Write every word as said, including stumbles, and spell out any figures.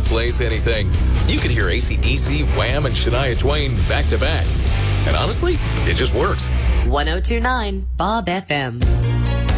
replace anything. You could hear A C D C, Wham, and Shania Twain back to back. And honestly, it just works. ten twenty-nine Bob F M.